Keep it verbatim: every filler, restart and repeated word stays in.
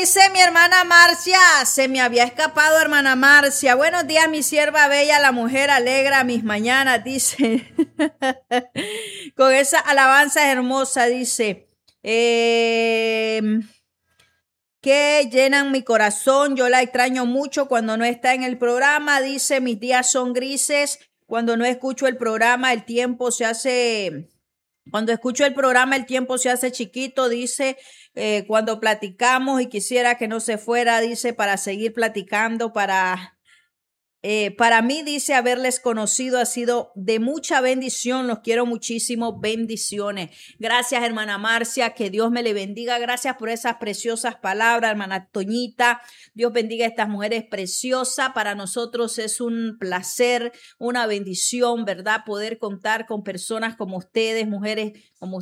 dice mi hermana Marcia? Se me había escapado, hermana Marcia. Buenos días, mi sierva bella, la mujer alegra mis mañanas, dice. Con esa alabanza hermosa, dice. Eh, que llenan mi corazón. Yo la extraño mucho cuando no está en el programa. Dice, mis días son grises. Cuando no escucho el programa, el tiempo se hace... Cuando escucho el programa, el tiempo se hace chiquito, dice, eh, cuando platicamos y quisiera que no se fuera, dice, para seguir platicando, para... Eh, para mí, dice, haberles conocido ha sido de mucha bendición. Los quiero muchísimo. Bendiciones. Gracias, hermana Marcia. Que Dios me le bendiga. Gracias por esas preciosas palabras, hermana Toñita. Dios bendiga a estas mujeres preciosas. Para nosotros es un placer, una bendición, ¿verdad? Poder contar con personas como ustedes, mujeres como ustedes.